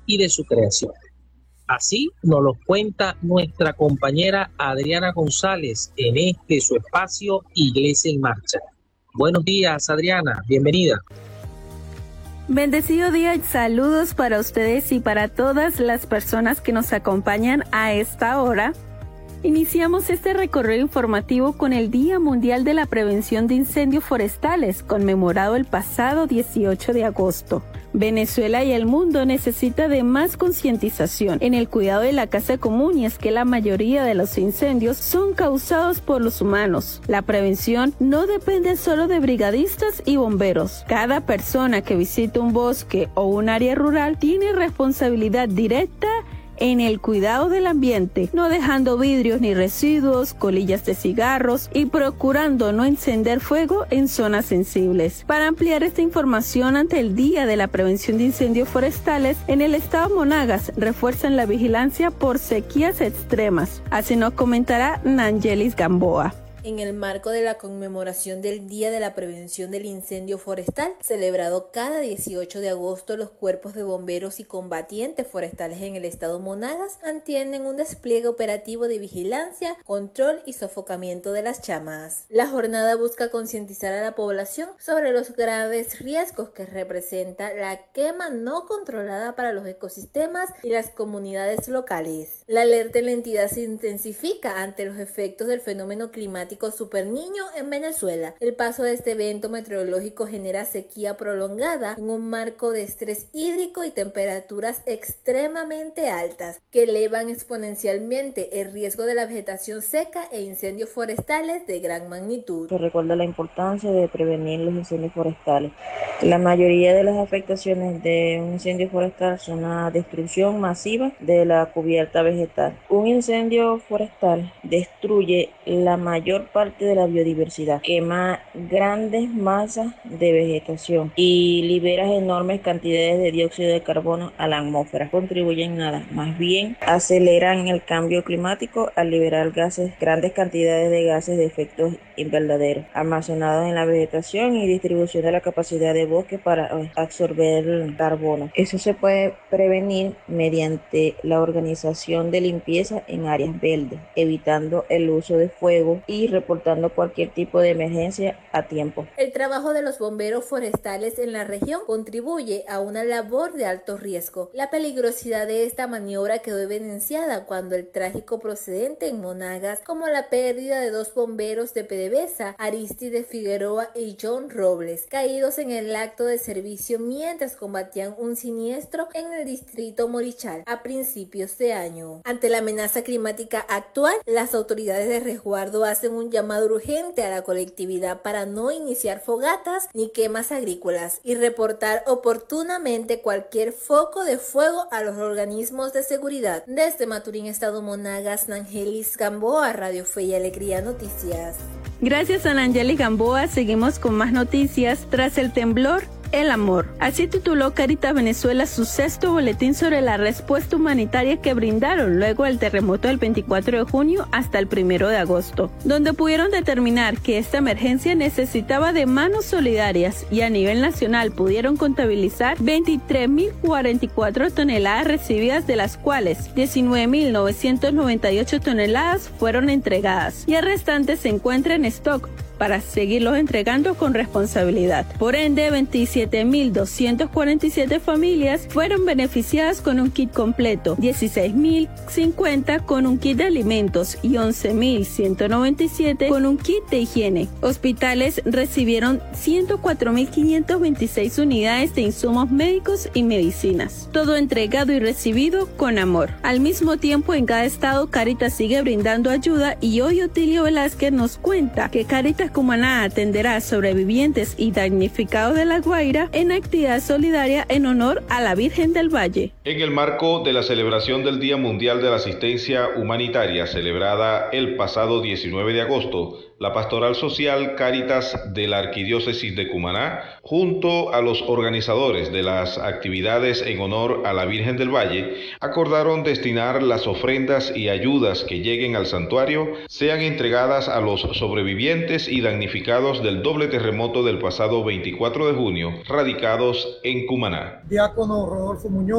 y de su creación. Así nos lo cuenta nuestra compañera Adriana González en su espacio Iglesia en Marcha. Buenos días, Adriana, bienvenida. Bendecido día y saludos para ustedes y para todas las personas que nos acompañan a esta hora. Iniciamos este recorrido informativo con el Día Mundial de la Prevención de Incendios Forestales, conmemorado el pasado 18 de agosto. Venezuela y el mundo necesita de más concientización en el cuidado de la casa común, y es que la mayoría de los incendios son causados por los humanos. La prevención no depende solo de brigadistas y bomberos. Cada persona que visita un bosque o un área rural tiene responsabilidad directa en el cuidado del ambiente, no dejando vidrios ni residuos, colillas de cigarros y procurando no encender fuego en zonas sensibles. Para ampliar esta información ante el Día de la Prevención de Incendios Forestales, en el estado Monagas refuerzan la vigilancia por sequías extremas. Así nos comentará Nangelis Gamboa. En el marco de la conmemoración del Día de la Prevención del Incendio Forestal, celebrado cada 18 de agosto, los cuerpos de bomberos y combatientes forestales en el estado Monagas mantienen un despliegue operativo de vigilancia, control y sofocamiento de las llamas. La jornada busca concientizar a la población sobre los graves riesgos que representa la quema no controlada para los ecosistemas y las comunidades locales. La alerta en la entidad se intensifica ante los efectos del fenómeno climático Super Niño en Venezuela. El paso de este evento meteorológico genera sequía prolongada en un marco de estrés hídrico y temperaturas extremadamente altas que elevan exponencialmente el riesgo de la vegetación seca e incendios forestales de gran magnitud. Se recuerda la importancia de prevenir los incendios forestales. La mayoría de las afectaciones de un incendio forestal son la destrucción masiva de la cubierta vegetal. Un incendio forestal destruye la mayor parte de la biodiversidad, quema grandes masas de vegetación y libera enormes cantidades de dióxido de carbono a la atmósfera. Contribuyen nada, más bien aceleran el cambio climático al liberar grandes cantidades de gases de efecto invernadero almacenados en la vegetación y distribución de la capacidad de bosque para absorber el carbono. Eso se puede prevenir mediante la organización de limpieza en áreas verdes, evitando el uso de fuego y reportando cualquier tipo de emergencia a tiempo. El trabajo de los bomberos forestales en la región contribuye a una labor de alto riesgo. La peligrosidad de esta maniobra quedó evidenciada cuando el trágico precedente en Monagas, como la pérdida de 2 bomberos de PDVSA, Aristides Figueroa y John Robles, caídos en el acto de servicio mientras combatían un siniestro en el distrito Morichal a principios de año. Ante la amenaza climática actual, las autoridades de resguardo hacen un llamado urgente a la colectividad para no iniciar fogatas ni quemas agrícolas y reportar oportunamente cualquier foco de fuego a los organismos de seguridad. Desde Maturín, estado Monagas, Nangelis Gamboa, Radio Fe y Alegría Noticias. Gracias a Nangelis Gamboa, seguimos con más noticias. Tras el temblor, el amor. Así tituló Cáritas Venezuela su 6º boletín sobre la respuesta humanitaria que brindaron luego del terremoto del 24 de junio hasta el 1 de agosto, donde pudieron determinar que esta emergencia necesitaba de manos solidarias y a nivel nacional pudieron contabilizar 23.044 toneladas recibidas, de las cuales 19.998 toneladas fueron entregadas y el restante se encuentra en stock para seguirlos entregando con responsabilidad. Por ende, 27.247 familias fueron beneficiadas con un kit completo, 16.050 con un kit de alimentos y 11.197 con un kit de higiene. Hospitales recibieron 104.526 unidades de insumos médicos y medicinas. Todo entregado y recibido con amor. Al mismo tiempo, en cada estado, Cáritas sigue brindando ayuda, y hoy Otilio Velázquez nos cuenta que Cáritas Cumaná atenderá a sobrevivientes y damnificados de La Guaira en actividad solidaria en honor a la Virgen del Valle. En el marco de la celebración del Día Mundial de la Asistencia Humanitaria, celebrada el pasado 19 de agosto, la Pastoral Social Cáritas de la Arquidiócesis de Cumaná, junto a los organizadores de las actividades en honor a la Virgen del Valle, acordaron destinar las ofrendas y ayudas que lleguen al santuario sean entregadas a los sobrevivientes y damnificados del doble terremoto del pasado 24 de junio, radicados en Cumaná. Diácono Rodolfo Muñoz,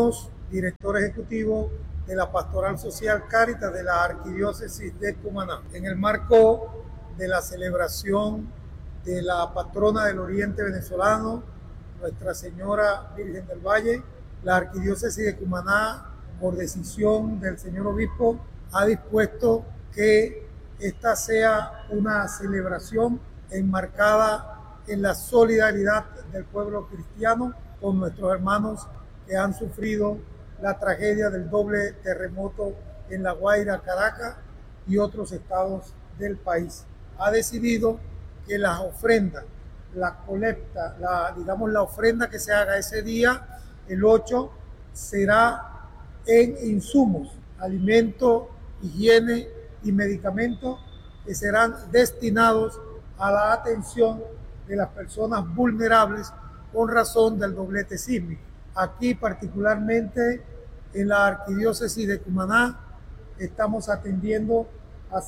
director ejecutivo de la Pastoral Social Cáritas de la Arquidiócesis de Cumaná. En el marco de la celebración de la patrona del Oriente Venezolano, Nuestra Señora Virgen del Valle, la Arquidiócesis de Cumaná, por decisión del señor obispo, ha dispuesto que esta sea una celebración enmarcada en la solidaridad del pueblo cristiano con nuestros hermanos que han sufrido la tragedia del doble terremoto en La Guaira, Caracas y otros estados del país. Ha decidido que las ofrendas, la colecta, la ofrenda que se haga ese día, el 8, será en insumos, alimentos, higiene y medicamentos que serán destinados a la atención de las personas vulnerables con razón del doblete sísmico. Aquí particularmente en la Arquidiócesis de Cumaná estamos atendiendo a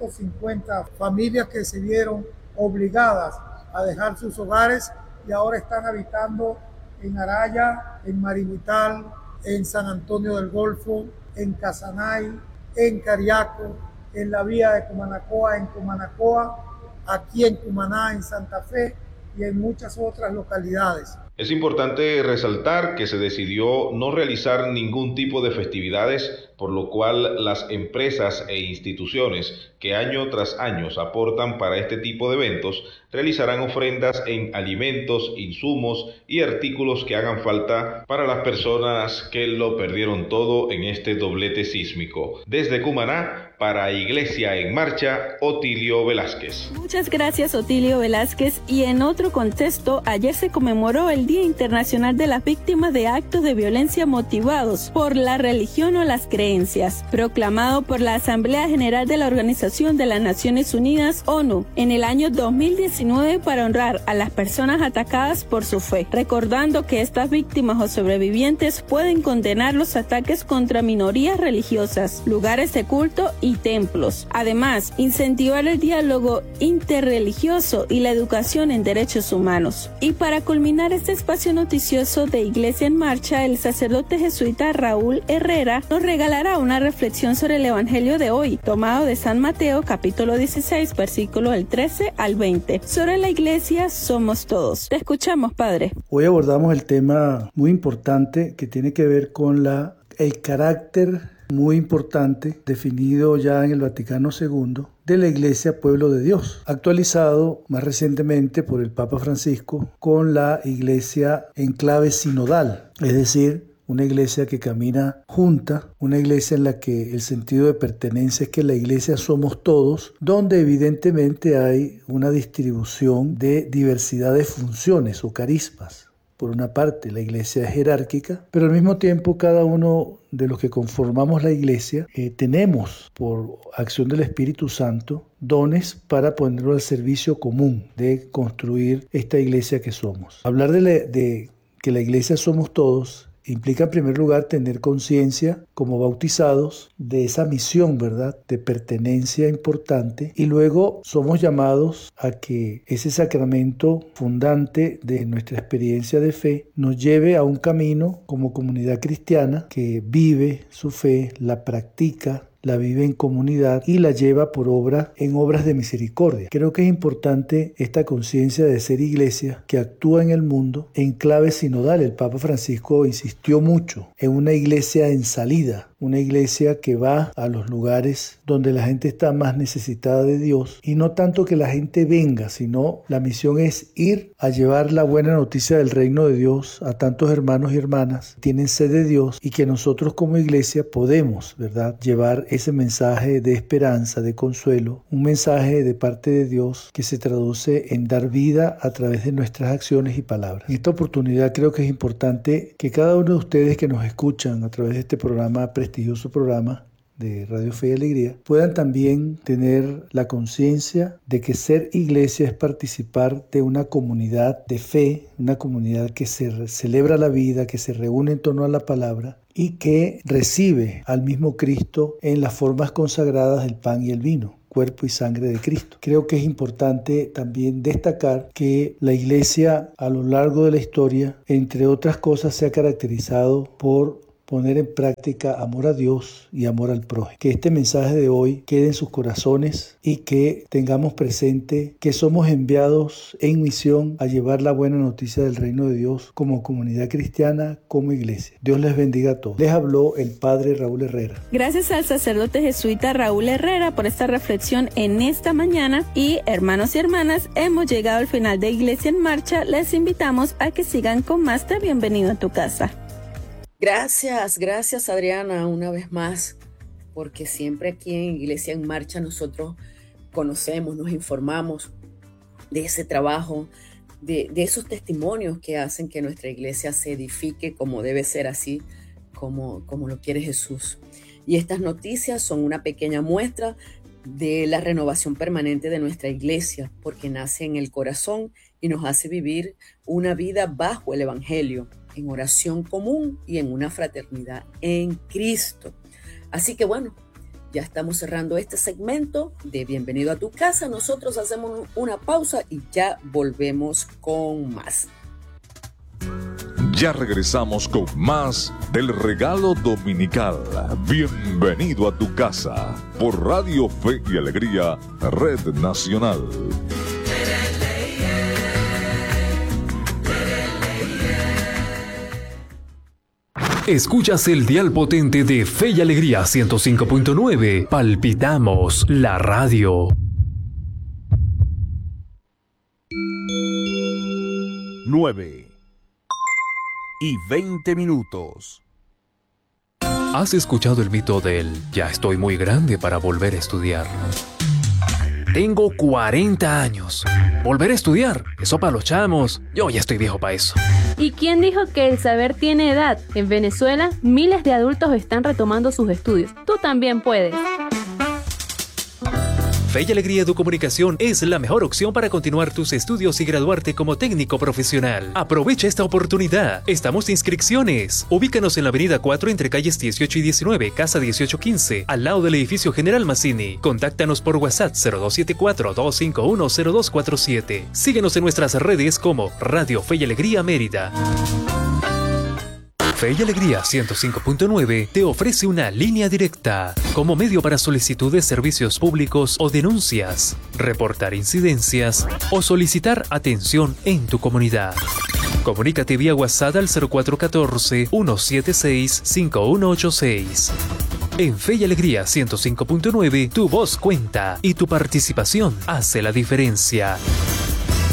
150 familias que se vieron obligadas a dejar sus hogares y ahora están habitando en Araya, en Maributal, en San Antonio del Golfo, en Casanay, en Cariaco, en la vía de Cumanacoa, en Cumanacoa, aquí en Cumaná, en Santa Fe y en muchas otras localidades. Es importante resaltar que se decidió no realizar ningún tipo de festividades, por lo cual las empresas e instituciones que año tras año aportan para este tipo de eventos realizarán ofrendas en alimentos, insumos y artículos que hagan falta para las personas que lo perdieron todo en este doblete sísmico. Desde Cumaná, para Iglesia en Marcha, Otilio Velázquez. Muchas gracias, Otilio Velázquez. Y en otro contexto, ayer se conmemoró el Día Internacional de las Víctimas de Actos de Violencia motivados por la religión o las creencias, proclamado por la Asamblea General de la Organización de las Naciones Unidas, ONU, en el año 2019 para honrar a las personas atacadas por su fe, recordando que estas víctimas o sobrevivientes pueden condenar los ataques contra minorías religiosas, lugares de culto y templos. Además, incentivar el diálogo interreligioso y la educación en derechos humanos. Y para culminar este espacio noticioso de Iglesia en Marcha, el sacerdote jesuita Raúl Herrera nos regalará una reflexión sobre el Evangelio de hoy, tomado de San Mateo, capítulo 16, versículos del 13 al 20. Sobre la Iglesia somos todos. Te escuchamos, Padre. Hoy abordamos el tema muy importante que tiene que ver con el carácter muy importante, definido ya en el Vaticano II, de la Iglesia Pueblo de Dios, actualizado más recientemente por el Papa Francisco con la Iglesia en clave sinodal, es decir, una iglesia que camina junta, una iglesia en la que el sentido de pertenencia es que la iglesia somos todos, donde evidentemente hay una distribución de diversidad de funciones o carismas. Por una parte, la iglesia es jerárquica, pero al mismo tiempo cada uno de los que conformamos la iglesia tenemos, por acción del Espíritu Santo, dones para ponerlo al servicio común de construir esta iglesia que somos. Hablar de que la iglesia somos todos implica en primer lugar tener conciencia como bautizados de esa misión, ¿verdad?, de pertenencia importante, y luego somos llamados a que ese sacramento fundante de nuestra experiencia de fe nos lleve a un camino como comunidad cristiana que vive su fe, la practica, la vive en comunidad y la lleva por obra en obras de misericordia. Creo que es importante esta conciencia de ser iglesia que actúa en el mundo en clave sinodal. El Papa Francisco insistió mucho en una iglesia en salida, una iglesia que va a los lugares donde la gente está más necesitada de Dios, y no tanto que la gente venga, sino la misión es ir a llevar la buena noticia del reino de Dios a tantos hermanos y hermanas que tienen sed de Dios, y que nosotros como iglesia podemos, ¿verdad?, llevar ese mensaje de esperanza, de consuelo, un mensaje de parte de Dios que se traduce en dar vida a través de nuestras acciones y palabras. En esta oportunidad creo que es importante que cada uno de ustedes que nos escuchan a través de este programa, prestigioso programa de Radio Fe y Alegría, puedan también tener la conciencia de que ser iglesia es participar de una comunidad de fe, una comunidad que se celebra la vida, que se reúne en torno a la palabra y que recibe al mismo Cristo en las formas consagradas del pan y el vino, cuerpo y sangre de Cristo. Creo que es importante también destacar que la iglesia a lo largo de la historia, entre otras cosas, se ha caracterizado por poner en práctica amor a Dios y amor al prójimo. Que este mensaje de hoy quede en sus corazones y que tengamos presente que somos enviados en misión a llevar la buena noticia del reino de Dios como comunidad cristiana, como iglesia. Dios les bendiga a todos. Les habló el Padre Raúl Herrera. Gracias al sacerdote jesuita Raúl Herrera por esta reflexión en esta mañana. Y hermanos y hermanas, hemos llegado al final de Iglesia en Marcha. Les invitamos a que sigan con más de Bienvenido a tu casa. Gracias Adriana, una vez más, porque siempre aquí en Iglesia en Marcha nosotros conocemos, nos informamos de ese trabajo, de esos testimonios que hacen que nuestra iglesia se edifique como debe ser, así como lo quiere Jesús. Y estas noticias son una pequeña muestra de la renovación permanente de nuestra iglesia, porque nace en el corazón y nos hace vivir una vida bajo el Evangelio, en oración común y en una fraternidad en Cristo. Así que bueno, ya estamos cerrando este segmento de Bienvenido a tu casa. Nosotros hacemos una pausa y ya volvemos con más. Ya regresamos con más del regalo dominical. Bienvenido a tu casa por Radio Fe y Alegría, Red Nacional. Escuchas el dial potente de Fe y Alegría 105.9. Palpitamos la radio. 9:20. ¿Has escuchado el mito del ya estoy muy grande para volver a estudiar? Tengo 40 años. ¿Volver a estudiar? Eso para los chamos. Yo ya estoy viejo para eso. ¿Y quién dijo que el saber tiene edad? En Venezuela, miles de adultos están retomando sus estudios. Tú también puedes. Fe y Alegría Educomunicación es la mejor opción para continuar tus estudios y graduarte como técnico profesional. Aprovecha esta oportunidad. Estamos de inscripciones. Ubícanos en la avenida 4 entre calles 18 y 19, casa 1815, al lado del edificio General Mazzini. Contáctanos por WhatsApp 0274-251-0247. Síguenos en nuestras redes como Radio Fe y Alegría Mérida. Fe y Alegría 105.9 te ofrece una línea directa como medio para solicitud de servicios públicos o denuncias, reportar incidencias o solicitar atención en tu comunidad. Comunícate vía WhatsApp al 0414-176-5186. En Fe y Alegría 105.9 tu voz cuenta y tu participación hace la diferencia.